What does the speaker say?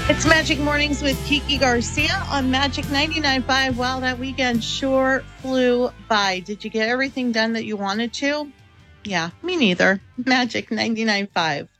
It's Magic Mornings with Kiki Garcia on Magic 99.5. Wow, that weekend sure flew by. Did you get everything done that you wanted to? Yeah, me neither. Magic 99.5.